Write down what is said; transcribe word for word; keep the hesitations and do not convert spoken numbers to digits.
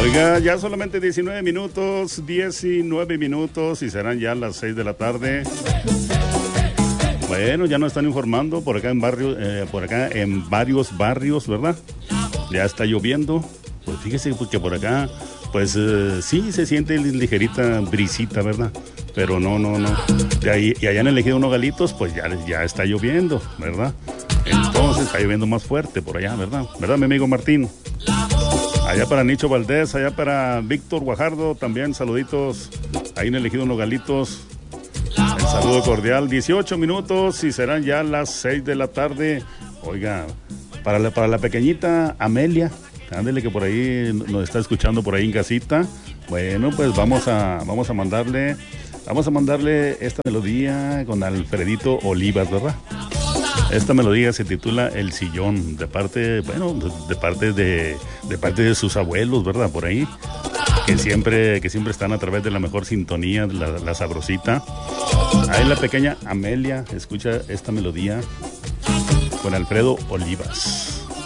Oiga, ya solamente diecinueve minutos, diecinueve minutos y serán ya las seis de la tarde. Bueno, ya nos están informando por acá en barrio, eh, por acá en varios barrios, ¿verdad? Ya está lloviendo. Pues fíjese que por acá, pues eh, sí se siente ligerita brisita, ¿verdad? Pero no, no, no. De ahí, y allá en el Ejido Nogalitos, pues ya, ya está lloviendo, ¿verdad? Entonces está lloviendo más fuerte por allá, ¿verdad? ¿Verdad, mi amigo Martín? Allá para Nicho Valdés, allá para Víctor Guajardo, también saluditos ahí en el Ejido Nogalitos. El saludo cordial, dieciocho minutos y serán ya las seis de la tarde. Oiga, para la, para la pequeñita Amelia, ándele que por ahí nos está escuchando por ahí en casita. Bueno, pues vamos a, vamos a mandarle, vamos a mandarle esta melodía con Alfredito Olivas, ¿verdad? Esta melodía se titula El Sillón, de parte, bueno, de parte de, de parte de sus abuelos, ¿verdad? Por ahí, que siempre, que siempre están a través de la mejor sintonía, la, la sabrosita. Ahí la pequeña Amelia escucha esta melodía con Alfredo Olivas.